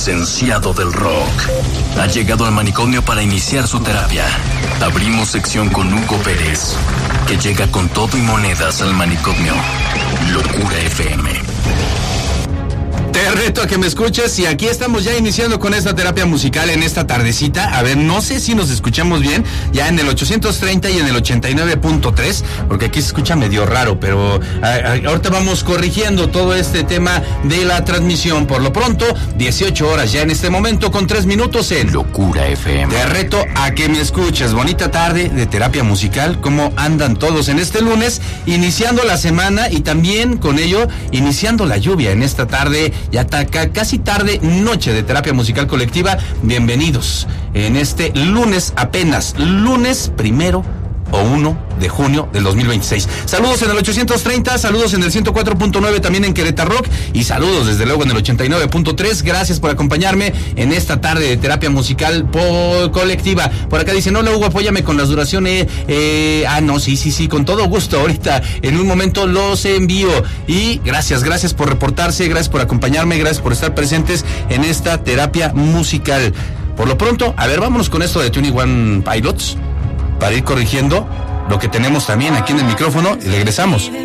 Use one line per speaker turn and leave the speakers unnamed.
licenciado del rock, ha llegado al manicomio para iniciar su terapia. Abrimos sección con Hugo Pérez, que llega con todo y monedas al manicomio. Locura FM.
Te reto a que me escuches y aquí estamos ya iniciando con esta terapia musical en esta tardecita. A ver, no sé si nos escuchamos bien, ya en el 830 y en el 89.3, porque aquí se escucha medio raro, pero ahorita vamos corrigiendo todo este tema de la transmisión. Por lo pronto, 18 horas ya en este momento con 3 minutos en
Locura FM.
Te reto a que me escuches. Bonita tarde de terapia musical. ¿Cómo andan todos en este lunes? Iniciando la semana y también con ello iniciando la lluvia en esta tarde. Ya está casi tarde, noche de terapia musical colectiva. Bienvenidos en este lunes, apenas lunes 1 de junio del 2026. Saludos en el 830, saludos en el 104.9 también en Querétaro Rock y saludos desde luego en el 89.3. Gracias por acompañarme en esta tarde de terapia musical colectiva. Por acá dicen, hola Hugo, apóyame con las duraciones. No, sí, con todo gusto. Ahorita en un momento los envío. Y gracias por reportarse, gracias por acompañarme, gracias por estar presentes en esta terapia musical. Por lo pronto, a ver, vámonos con esto de 21 Pilots para ir corrigiendo lo que tenemos también aquí en el micrófono y regresamos.